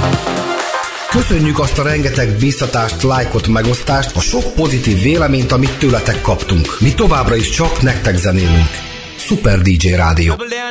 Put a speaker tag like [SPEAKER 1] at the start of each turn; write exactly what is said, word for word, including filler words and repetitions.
[SPEAKER 1] Köszönjük azt a rengeteg bíztatást, lájkot, megosztást, a sok pozitív véleményt, amit tőletek kaptunk. Mi továbbra is csak nektek zenélünk. Szuper dé dzsé Rádió.